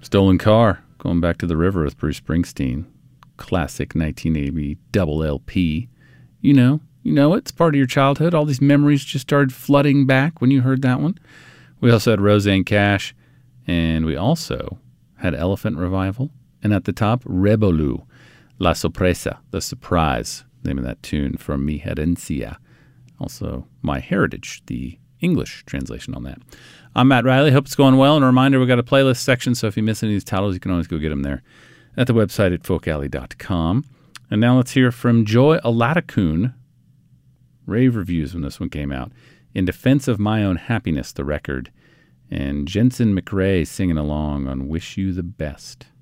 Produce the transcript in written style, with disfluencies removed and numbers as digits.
Stolen Car, Going Back to the River with Bruce Springsteen. Classic 1980 double LP. You know it's part of your childhood. All these memories just started flooding back when you heard that one. We also had Roseanne Cash, and we also had Elephant Revival. And at the top, Rebolu, La Sorpresa, The Surprise, name of that tune from Mi Herencia. Also, My Heritage, the English translation on that. I'm Matt Riley. Hope it's going well. And a reminder, we've got a playlist section, so if you miss any of these titles, you can always go get them there at the website at folkalley.com. And now let's hear from Joy Aladakun. Rave reviews when this one came out. In Defense of My Own Happiness, the record. And Jensen McRae singing along on Wish You the Best.